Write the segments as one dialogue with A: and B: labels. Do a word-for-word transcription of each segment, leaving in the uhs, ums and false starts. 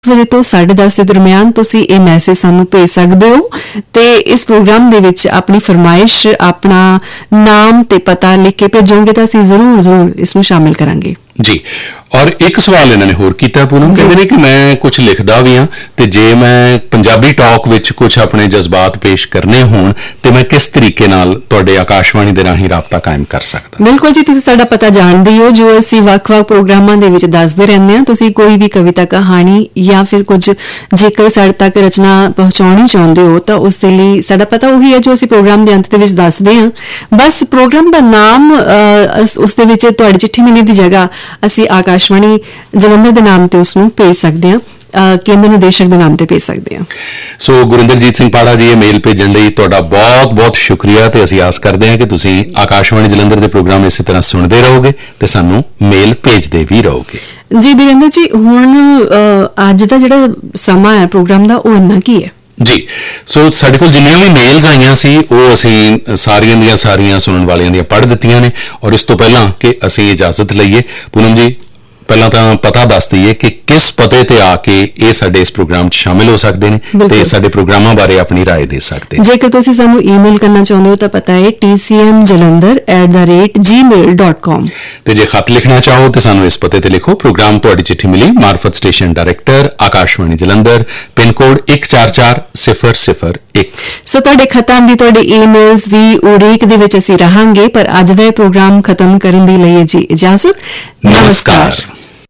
A: ਵਜੇ ਤੋਂ ਸਾਢੇ ਦਸ ਦੇ ਦਰਮਿਆਨ ਤੁਸੀਂ ਇਹ ਮੈਸੇਜ ਸਾਨੂੰ ਭੇਜ ਸਕਦੇ ਹੋ ਤੇ ਇਸ ਪ੍ਰੋਗਰਾਮ ਦੇ ਵਿੱਚ ਆਪਣੀ ਫਰਮਾਇਸ਼ ਆਪਣਾ ਨਾਮ ਤੇ ਪਤਾ ਲਿਖ ਕੇ ਭੇਜੋਗੇ ਤਾਂ ਅਸੀਂ ਜ਼ਰੂਰ ਜ਼ਰੂਰ ਇਸ ਨੂੰ ਸ਼ਾਮਿਲ ਕਰਾਂਗੇ
B: ਜੀ। ਔਰ ਇੱਕ ਸਵਾਲ ਇਹਨਾਂ ਨੇ ਹੋਰ ਕੀਤਾ ਪੂਨਮ, ਕਹਿੰਦੇ ਨੇ ਕਿ ਮੈਂ ਕੁਝ ਲਿਖਦਾ ਵੀ ਹਾਂ ਤੇ ਜੇ ਮੈਂ ਪੰਜਾਬੀ ਟਾਕ ਵਿੱਚ ਕੁਝ ਆਪਣੇ ਜਜ਼ਬਾਤ ਪੇਸ਼ ਕਰਨੇ ਹੋਣ ਤੇ ਮੈਂ ਕਿਸ ਤਰੀਕੇ ਨਾਲ ਤੁਹਾਡੇ ਆਕਾਸ਼ਵਾਣੀ ਦੇ ਰਾਹੀਂ ਰਾਬਤਾ ਕਾਇਮ ਕਰ ਸਕਦਾ?
A: ਬਿਲਕੁਲ ਜੀ, ਤੁਸੀਂ ਸਾਡਾ ਪਤਾ ਜਾਣਦੇ ਹੋ ਜੋ ਅਸੀਂ ਵੱਖ-ਵੱਖ ਪ੍ਰੋਗਰਾਮਾਂ ਦੇ ਵਿੱਚ ਦੱਸਦੇ ਰਹਿੰਦੇ ਹਾਂ। ਤੁਸੀਂ ਕੋਈ ਵੀ ਕਵਿਤਾ ਕਹਾਣੀ ਜਾਂ ਫਿਰ ਕੁਝ ਜੇਕਰ ਸਾਡੇ ਤੱਕ ਰਚਨਾ ਪਹੁੰਚਾਉਣੀ ਚਾਹੁੰਦੇ ਹੋ ਤਾਂ ਉਸ ਦੇ ਲਈ ਸਾਡਾ ਪਤਾ ਉਹੀ ਹੈ ਜੋ ਅਸੀਂ ਪ੍ਰੋਗਰਾਮ ਦੇ ਅੰਤ ਦੇ ਵਿੱਚ ਦੱਸਦੇ ਹਾਂ। ਬਸ ਪ੍ਰੋਗਰਾਮ ਦਾ ਨਾਮ ਉਸ ਦੇ ਵਿੱਚ ਤੁਹਾਡੀ ਚਿੱਠੀ ਮਿਲਣ ਦੀ ਜਗ੍ਹਾ ਅਸੀਂ ਆਕਾਸ਼ਵਾਣੀ ਜਲੰਧਰ ਦੇ ਨਾਮ ਤੇ ਉਸ ਨੂੰ ਭੇਜ ਸਕਦੇ ਹਾਂ, ਕੇਂਦਰ ਨਿਦੇਸ਼ਕ ਦੇ ਨਾਮ ਤੇ ਭੇਜ ਸਕਦੇ ਹਾਂ।
B: ਸੋ ਗੁਰਿੰਦਰਜੀਤ ਸਿੰਘ ਪਾੜਾ ਜੀ, ਇਹ ਮੇਲ ਭੇਜਣ ਲਈ ਤੁਹਾਡਾ ਬਹੁਤ ਬਹੁਤ ਸ਼ੁਕਰੀਆ ਤੇ ਅਸੀਂ ਆਸ ਕਰਦੇ ਹਾਂ ਕਿ ਤੁਸੀਂ ਆਕਾਸ਼ਵਾਣੀ ਜਲੰਧਰ ਦੇ ਪ੍ਰੋਗਰਾਮ ਇਸੇ ਤਰ੍ਹਾਂ ਸੁਣਦੇ ਰਹੋਗੇ ਤੇ ਸਾਨੂੰ ਮੇਲ ਭੇਜਦੇ ਵੀ ਰਹੋਗੇ।
A: ਜੀ ਬੀਰੇਂਦਰ ਜੀ, ਹੁਣ ਅੱਜ ਦਾ ਜਿਹੜਾ ਸਮਾਂ ਹੈ ਪ੍ਰੋਗਰਾਮ ਦਾ ਉਹ ਇੰਨਾ ਕੀ ਹੈ
B: ਜੀ। ਸੋ ਸਾਡੇ ਕੋਲ ਜਿੰਨੀਆਂ ਵੀ ਮੇਲਸ ਆਈਆਂ ਸੀ ਉਹ ਅਸੀਂ ਸਾਰੀਆਂ ਦੀਆਂ ਸਾਰੀਆਂ ਸੁਣਨ ਵਾਲਿਆਂ ਦੀਆਂ ਪੜ੍ਹ ਦਿੱਤੀਆਂ ਨੇ। ਔਰ ਇਸ ਤੋਂ ਪਹਿਲਾਂ ਕਿ ਅਸੀਂ ਇਜਾਜ਼ਤ ਲਈਏ, ਪੂਨਮ ਜੀ ਪਹਿਲਾਂ ਤਾਂ ਪਤਾ ਦੱਸ ਦਈਏ ਕਿ ਕਿਸ ਪਤੇ ਤੇ ਆ ਕੇ ਇਹ ਸਾਡੇ ਇਸ ਪ੍ਰੋਗਰਾਮ 'ਚ ਸ਼ਾਮਿਲ ਹੋ ਸਕਦੇ ਨੇ ਤੇ ਸਾਡੇ ਪ੍ਰੋਗਰਾਮਾਂ ਬਾਰੇ ਆਪਣੀ ਰਾਏ ਦੇ ਸਕਦੇ ਨੇ।
A: ਜੇਕਰ ਤੁਸੀਂ ਸਾਨੂੰ ਈਮੇਲ ਕਰਨਾ ਚਾਹੁੰਦੇ ਹੋ ਤਾਂ ਪਤਾ ਹੈ T C M Jalandhar at the rate ਜੀ ਮੇਲ ਡਾਟ ਕਾਮ
B: ਤੇ ਜੇ ਖਤ ਲਿਖਣਾ ਚਾਹੋ ਤੇ ਸਾਨੂੰ ਇਸ ਪਤੇ ਤੇ ਲਿਖੋ। ਪ੍ਰੋਗਰਾਮ ਤੁਹਾਡੀ ਚਿੱਠੀ ਮਿਲੀ, ਮਾਰਫਤ station director Akashvani Jalandhar, pin code ਇੱਕ ਚਾਰ ਚਾਰ ਸਿਫਰ ਸਿਫਰ ਇੱਕ।
A: ਸੋ ਤੁਹਾਡੇ ਖਤਾਂ ਦੀ ਤੁਹਾਡੇ ਈਮੇਲਸ ਦੀ ਉਡੀਕ ਦੇ ਵਿੱਚ ਅਸੀਂ ਰਹਾਂਗੇ, ਪਰ ਅੱਜ ਦਾ ਇਹ ਪ੍ਰੋਗਰਾਮ ਖਤਮ ਕਰਨ ਦੀ ਲਈ ਜੀ ਇਜਾਜ਼ਤ।
B: ਨਮਸਕਾਰ।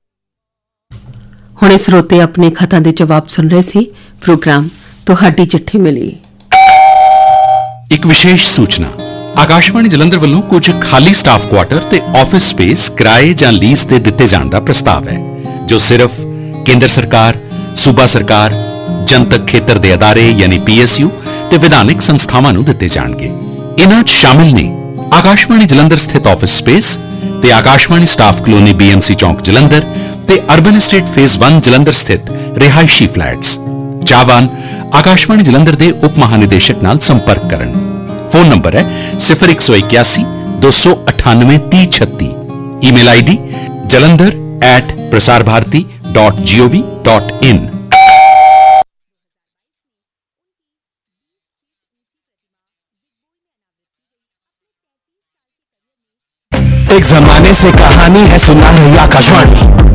C: ਹੁਣੇ ਸਰੋਤੇ ਆਪਣੇ ਖਤਾਂ ਦੇ ਜਵਾਬ ਸੁਣ ਰਹੇ ਸੀ। ਪ੍ਰੋਗਰਾਮ ਤੁਹਾਡੀ ਚਿੱਠੀ ਮਿਲੀ।
B: ਇੱਕ ਵਿਸ਼ੇਸ਼ ਸੂਚਨਾ, ਆਕਾਸ਼ਵਾਣੀ ਜਲੰਧਰ ਵੱਲੋਂ ਕੁਝ ਖਾਲੀ ਸਟਾਫ ਕੁਆਟਰ ਤੇ ਆਫਿਸ ਸਪੇਸ ਕਿਰਾਏ ਜਾਂ ਲੀਜ਼ ਤੇ ਦਿੱਤੇ ਜਾਣ ਦਾ ਪ੍ਰਸਤਾਵ ਹੈ, ਜੋ ਸਿਰਫ ਕੇਂਦਰ ਸਰਕਾਰ, ਸੂਬਾ ਸਰਕਾਰ, ਜਨਤਕ ਖੇਤਰ ਦੇ ਅਦਾਰੇ ਯਾਨੀ ਪੀ ਐਸ ਯੂ ਤੇ ਵਿਧਾਨਿਕ ਸੰਸਥਾਵਾਂ ਨੂੰ ਦਿੱਤੇ ਜਾਣਗੇ। ਇਨ੍ਹਾਂ 'ਚ ਸ਼ਾਮਿਲ ਨੇ ਆਕਾਸ਼ਵਾਣੀ ਜਲੰਧਰ ਸਥਿਤ ਆਫਿਸ ਸਪੇਸ ਤੇ Akashvani staff colony B M C ਚੌਂਕ ਜਲੰਧਰ ਤੇ ਅਰਬਨ ਐਸਟੇਟ ਫੇਜ਼ ਇੱਕ ਜਲੰਧਰ ਸਥਿਤ ਰਿਹਾਇਸ਼ੀ ਫਲੈਟਸ। ਚਾਹਵਾਨ ਆਕਾਸ਼ਵਾਣੀ ਜਲੰਧਰ ਦੇ ਉਪ ਮਹਾਨਿਦੇਸ਼ਕ ਨਾਲ ਸੰਪਰਕ ਕਰਨ। ਫੋਨ ਨੰਬਰ ਹੈ ਸਿਫਰ ਇੱਕ ਸੌ ਇਕਿਆਸੀ ਦੋ ਸੌ ਅਠਾਨਵੇਂ ਤੀਹ ਛੱਤੀ। Email I D jalandhar at prasarbharati dot gov dot in।
D: एक जमाने से कहानी है सुना है आकाशवाणी।